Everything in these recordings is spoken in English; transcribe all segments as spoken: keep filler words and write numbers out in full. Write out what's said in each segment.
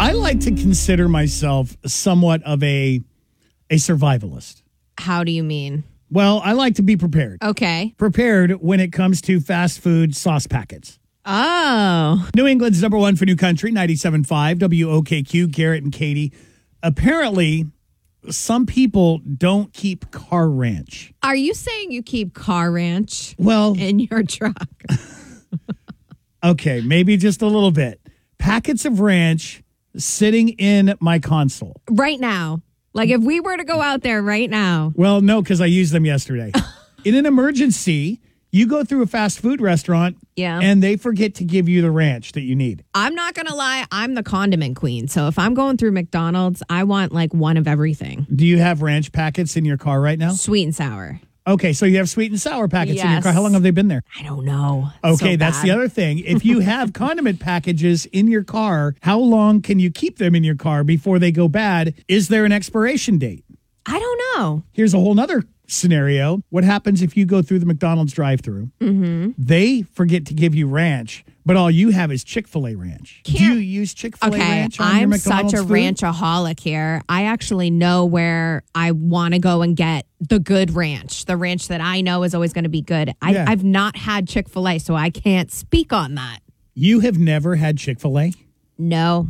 I like to consider myself somewhat of a a survivalist. How do you mean? Well, I like to be prepared. Okay. Prepared when it comes to fast food sauce packets. Oh. New England's number one for New Country, ninety-seven point five W O K Q, Garrett and Katie. Apparently, some people don't keep car ranch. Are you saying you keep car ranch Well, in your truck? okay, maybe just a little bit. Packets of ranch sitting in my console. Right now. Like if we were to go out there right now. Well, no, because I used them yesterday. In an emergency, you go through a fast food restaurant Yeah. and they forget to give you the ranch that you need. I'm not going to lie. I'm the condiment queen. So if I'm going through McDonald's, I want like one of everything. Do you have ranch packets in your car right now? Sweet and sour. Okay, so you have sweet and sour packets in your Yes. car. How long have they been there? I don't know. Okay, So that's bad. the other thing. If you have condiment packages in your car, how long can you keep them in your car before they go bad? Is there an expiration date? I don't know. Here's a whole nother scenario. What happens if you go through the McDonald's drive-thru? Mm-hmm. They forget to give you ranch, but all you have is Chick-fil-A ranch. Do you Can't- use Chick-fil-A Okay, ranch on your I'm McDonald's such a food? ranchaholic here. I actually know where I want to go and get the good ranch, the ranch that I know is always going to be good. I, Yeah. I've not had Chick-fil-A, so I can't speak on that. You have never had Chick-fil-A? No,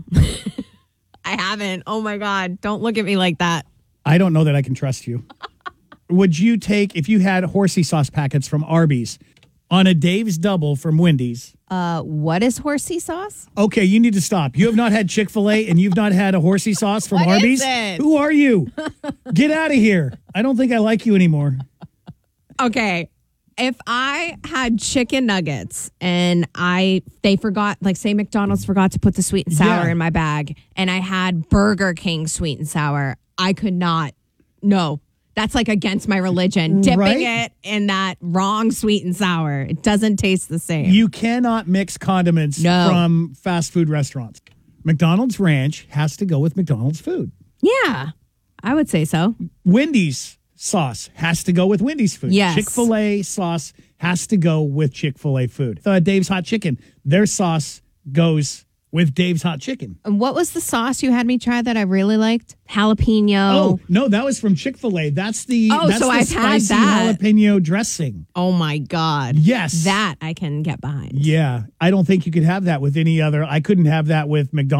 I haven't. Oh my God. Don't look at me like that. I don't know that I can trust you. Would you take, if you had horsey sauce packets from Arby's on a Dave's Double from Wendy's? Uh, what is horsey sauce? Okay, you need to stop. You have not had Chick-fil-A and you've not had a horsey sauce from What is Arby's? it? Who are you? Get out of here. I don't think I like you anymore. Okay. If I had chicken nuggets and I they forgot, like say McDonald's forgot to put the sweet and sour Yeah. in my bag, and I had Burger King sweet and sour, I could not. No, that's like against my religion. Dipping Right? it in that wrong sweet and sour, it doesn't taste the same. You cannot mix condiments No. from fast food restaurants. McDonald's ranch has to go with McDonald's food. Yeah, I would say so. Wendy's sauce has to go with Wendy's food. Yes. Chick-fil-A sauce has to go with Chick-fil-A food. Uh, Dave's Hot Chicken, their sauce goes with Dave's Hot Chicken. And what was the sauce you had me try that I really liked? Jalapeno. Oh, no, that was from Chick-fil-A. That's the, Oh, that's so the I've had spicy that. jalapeno dressing. Oh my God. Yes. That I can get behind. Yeah. I don't think you could have that with any other. I couldn't have that with McDonald's.